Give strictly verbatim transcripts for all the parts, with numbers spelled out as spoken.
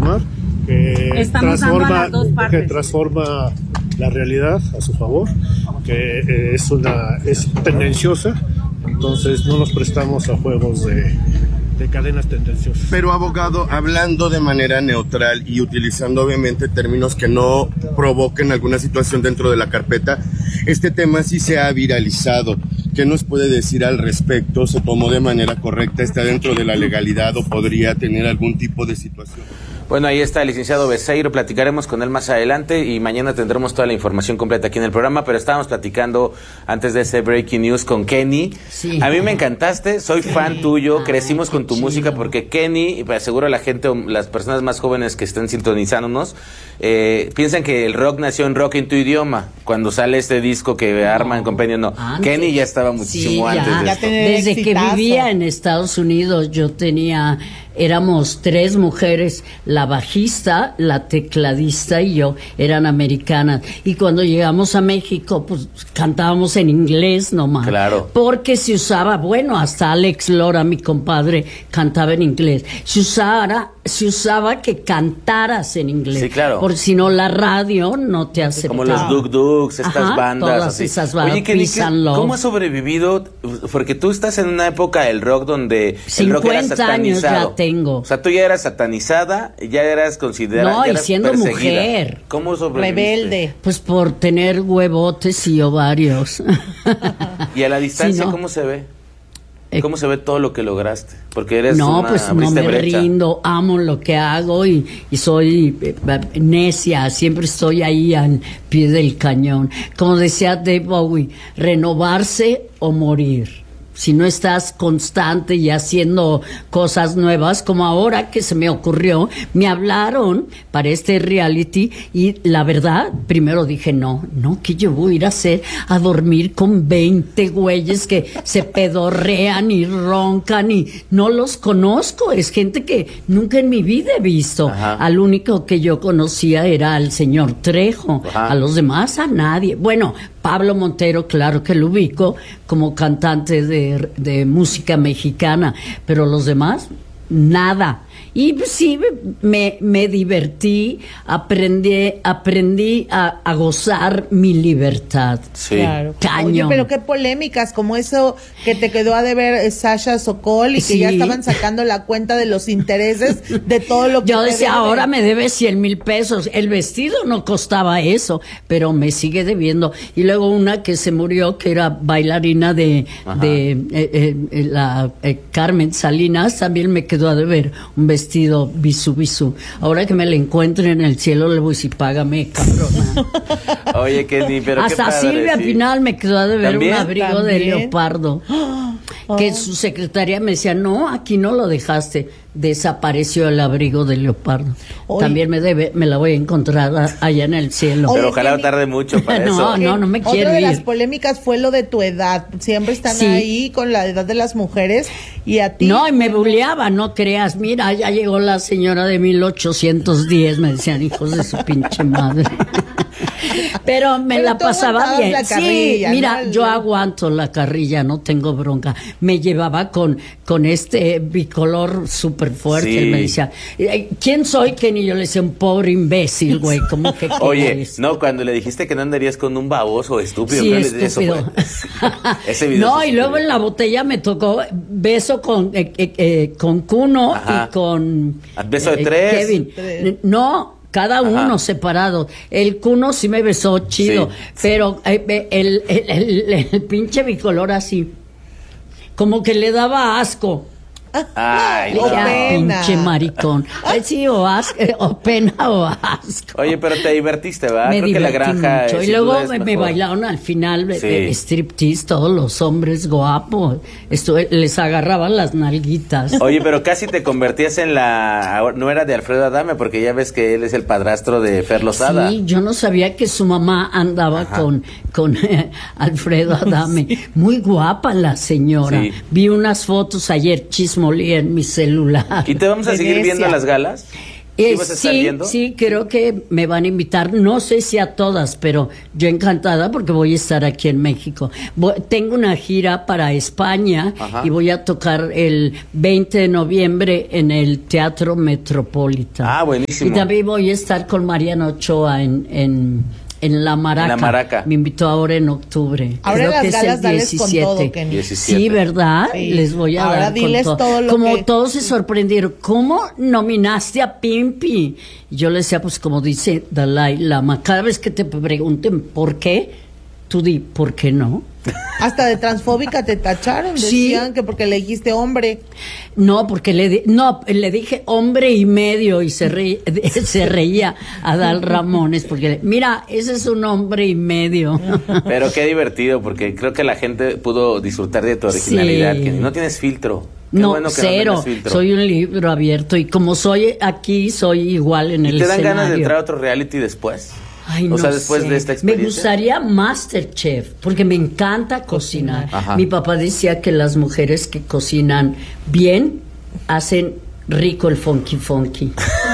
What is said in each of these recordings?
tomar, que Estamos transforma, dando a las dos partes. que transforma la realidad a su favor, que eh, es una es tendenciosa, entonces no nos prestamos a juegos de, de cadenas tendenciosas. Pero abogado, hablando de manera neutral y utilizando obviamente términos que no provoquen alguna situación dentro de la carpeta, este tema sí se ha viralizado. ¿Qué nos puede decir al respecto? ¿Se tomó de manera correcta? ¿Está dentro de la legalidad o podría tener algún tipo de situación? Bueno, ahí está el licenciado Beceiro, platicaremos con él más adelante y mañana tendremos toda la información completa aquí en el programa, pero estábamos platicando antes de ese Breaking News con Kenny. Sí. A mí me encantaste, soy sí. fan tuyo, Ay, crecimos con tu chido. música porque Kenny, y pues aseguro a la gente, las personas más jóvenes que estén sintonizándonos, eh, piensan que el rock nació en Rock en tu idioma, cuando sale este disco que no, arman compendio, no, antes. Kenny ya estaba muchísimo sí, ya, antes de ya esto. Desde exitazo. que vivía en Estados Unidos, yo tenía... Éramos tres mujeres, la bajista, la tecladista y yo, eran americanas. Y cuando llegamos a México, pues cantábamos en inglés nomás. Claro. Porque se usaba, bueno, hasta Alex Lora, mi compadre, cantaba en inglés. Se usaba, se usaba que cantaras en inglés. Sí, claro. Porque si no, la radio no te aceptaba. Como los Duk Duks, estas Ajá, bandas. todas así. esas bandas. Oye, ¿qué, qué, ¿cómo has sobrevivido? Porque tú estás en una época del rock donde el rock era satanizado. años ya tengo. O sea, tú ya eras satanizada, ya eras considerada. No, y eras siendo perseguida. mujer. ¿Cómo sobreviviste? Rebelde. Pues por tener huevotes y ovarios. ¿Y a la distancia sí, no. cómo se ve? ¿Cómo se ve todo lo que lograste? Porque eres no, una, pues no me brecha. rindo, amo lo que hago y, y soy eh, necia, siempre estoy ahí al pie del cañón. Como decía Dave Bowie, renovarse o morir. Si no estás constante y haciendo cosas nuevas, como ahora que se me ocurrió, me hablaron para este reality y la verdad, primero dije, no, no, que yo voy a ir a hacer a dormir con veinte güeyes que se pedorrean y roncan y no los conozco, es gente que nunca en mi vida he visto. Ajá. Al único que yo conocía era al señor Trejo, Ajá. a los demás a nadie. Bueno, Pablo Montero, claro que lo ubico como cantante de, de música mexicana, pero los demás, nada. Y sí, me, me divertí, aprendí, aprendí a, a gozar mi libertad. Sí. Claro. Cañón. Oye, pero qué polémicas, como eso que te quedó a deber Sasha Sokol y que sí. ya estaban sacando la cuenta de los intereses de todo lo que... Yo decía, debe. ahora me debe cien mil pesos. El vestido no costaba eso, pero me sigue debiendo. Y luego una que se murió, que era bailarina de, de eh, eh, la eh, Carmen Salinas, también me quedó a deber un vestido vestido bisu bisu. Ahora que me la encuentre en el cielo le voy a decir, págame, cabrona. Oye, Kenny, pero hasta qué padre, Silvia sí. Pinal me quedó a deber ¿También? un abrigo ¿También? de leopardo. Oh. Que su secretaria me decía, no, aquí no lo dejaste. Desapareció el abrigo de leopardo. Oye. También me debe, me la voy a encontrar a, allá en el cielo. Pero Oye, ojalá Kenny, tarde mucho para no, eso. No, no me quiero Otra de ir. las polémicas fue lo de tu edad. Siempre están Sí. ahí con la edad de las mujeres y a ti. No, y me buleaba, no creas. Mira, ya llegó la señora de mil ochocientos diez, me decían, hijos de su pinche madre. Pero me Pero la tú pasaba aguantabas bien. la carrilla, sí, mira, ¿no? yo aguanto la carrilla, no tengo bronca. Me llevaba con, con este bicolor súper fuerte. Sí. Él me decía, ¿quién soy? Kenny? Yo le decía, un pobre imbécil, güey. ¿Cómo que Oye, eres? no, cuando le dijiste que no andarías con un baboso estúpido. Sí, ¿no? estúpido. Eso fue. Ese video No, es y luego en la botella me tocó beso con eh, eh, eh, con Kuno Ajá. y con beso de eh, tres. Kevin. Tres. No, cada Ajá. uno separado. El Kuno sí me besó chido, Sí. pero eh, el, el, el, el, el pinche bicolor así, como que le daba asco. Ay, Le no. dije, ah, pena. pinche maricón. Ay, sí, o, asco, o pena o asco. Oye, pero te divertiste, ¿verdad? Me Creo que la divertí granja mucho. eh, Y sin luego duda es me, me mejor. bailaron al final Sí. eh, striptease, todos los hombres guapos. Esto, les agarraban las nalguitas. Oye, pero casi te convertías en la... No era de Alfredo Adame, porque ya ves que él es el padrastro de Fer Lozada. Sí, yo no sabía que su mamá andaba Ajá. con, con eh, Alfredo Adame. Sí. Muy guapa la señora. Sí. Vi unas fotos ayer, chismolía en mi celular. ¿Y te vamos a seguir Venecia. viendo las galas? Eh, ¿Sí vas a estar sí, viendo? Sí, creo que me van a invitar, no sé si a todas, pero yo encantada porque voy a estar aquí en México. Voy, tengo una gira para España. Ajá. Y voy a tocar el veinte de noviembre en el Teatro Metropolitan. Ah, buenísimo. Y también voy a estar con Mariana Ochoa en... en En la Maraca. En la Maraca. Me invitó ahora en octubre. Ahora creo las que galas, es el diecisiete. Con todo, Kenny. diecisiete. Sí, ¿verdad? Sí. Les voy a ahora dar diles con todo. todo lo como que... todos se sorprendieron. ¿Cómo nominaste a Pimpi? Y yo les decía, pues como dice Dalai Lama, cada vez que te pregunten por qué, tú di, ¿por qué no? Hasta de transfóbica te tacharon, decían sí. que porque le dijiste hombre. No, porque le di, no, le dije hombre y medio y se, re, se reía Adal Ramones porque mira, ese es un hombre y medio. Pero qué divertido, porque creo que la gente pudo disfrutar de tu originalidad, sí. que no tienes filtro. Qué no, bueno que cero. No filtro. Soy un libro abierto y como soy aquí, soy igual en ¿Y el te dan escenario. ganas de entrar a otro reality después? Ay, o no sea, después sé. de esta experiencia. Me gustaría Masterchef, porque me encanta cocinar. Ajá. Mi papá decía que las mujeres que cocinan bien hacen rico el funky funky.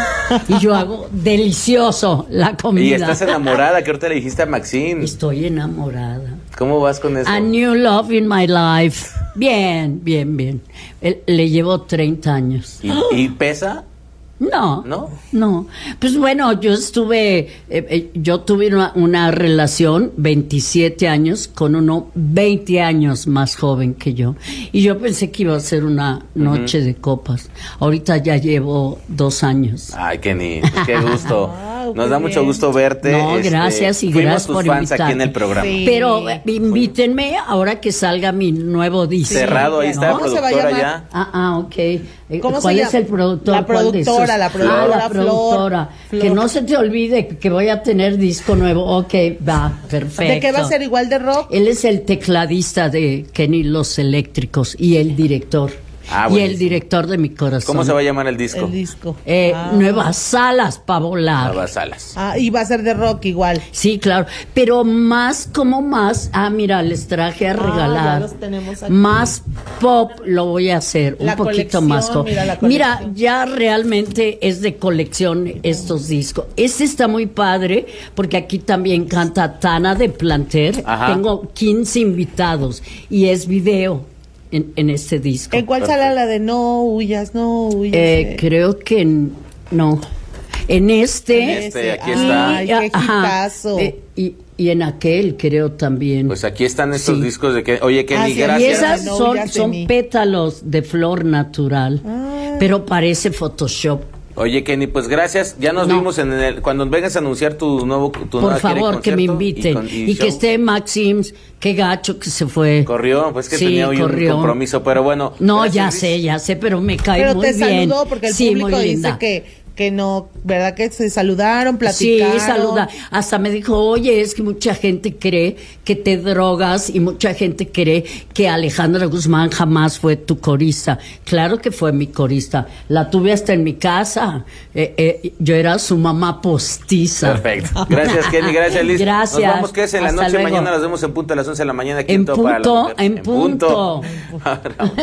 Y yo hago delicioso la comida. Y estás enamorada, que ahorita le dijiste a Maxine. Estoy enamorada. ¿Cómo vas con eso? A new love in my life. Bien, bien, bien. Le llevo treinta años. ¿Y, y pesa? No, no, no. Pues bueno, yo estuve, eh, eh, yo tuve una, una relación veintisiete años con uno veinte años más joven que yo. Y yo pensé que iba a ser una noche uh-huh. de copas. Ahorita ya llevo dos años. Ay, Kenny, qué gusto. Nos da mucho gusto verte. No, gracias este, y gracias por fans invitarme. Aquí en el programa. Sí. Pero eh, invítenme ahora que salga mi nuevo disco. Cerrado, ahí está la productora ya. Ah, ah, ok. ¿Cómo ¿Cuál se es el productor? La productora, la productora. Ah, la productora. Flor. Que no se te olvide que voy a tener disco nuevo. Ok, va, perfecto. ¿De qué va a ser igual de rock? Él es el tecladista de Kenny Los Eléctricos y el director. Ah, y el director de mi corazón. ¿Cómo se va a llamar el disco? El disco. Eh, ah. Nuevas alas para volar. Nuevas alas. Ah, y va a ser de rock igual. Sí, claro. Pero más, como más. Ah, mira, les traje a regalar. Ah, ya los tenemos aquí. Más pop lo voy a hacer. La un poquito más pop. Mira, mira, ya realmente es de colección estos discos. Este está muy padre porque aquí también canta Tana de Planter. Ajá. Tengo quince invitados y es video. En, en este disco. ¿En cuál sale la de no huyas, no huyas? Eh, creo que en, no. En este. En este, aquí está. Ay, qué hitazo. Eh, y, y en aquel creo también. Pues aquí están estos sí. discos de que, oye, Kenny, ah, sí, gracias. Y esas no son, son pétalos de flor natural, ah. pero parece Photoshop. Oye, Kenny, pues gracias. Ya nos no. vimos en el cuando vengas a anunciar tu nuevo tu Por favor, que me inviten. Y, con, y, y que esté Maxims, qué gacho que se fue. Corrió, pues que sí, tenía hoy corrió. un compromiso, pero bueno. No, gracias, ya Luis. sé, ya sé, pero me cae pero muy bien. Pero te saludó porque el sí, público dice que que no, ¿verdad? Que se saludaron, platicaron. Sí, saluda. Hasta me dijo, oye, es que mucha gente cree que te drogas y mucha gente cree que Alejandra Guzmán jamás fue tu corista. Claro que fue mi corista. La tuve hasta en mi casa. Eh, eh, yo era su mamá postiza. Perfecto. Gracias, Kenny. Gracias, Liz. Gracias. Nos vamos que es en la hasta noche. luego. Mañana nos vemos en punto a las once de la mañana. Aquí en, en, punto, para la en, en punto, punto.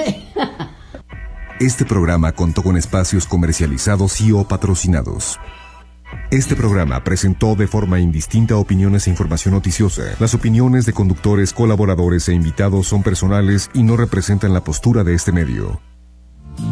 Este programa contó con espacios comercializados y o patrocinados. Este programa presentó de forma indistinta opiniones e información noticiosa. Las opiniones de conductores, colaboradores e invitados son personales y no representan la postura de este medio.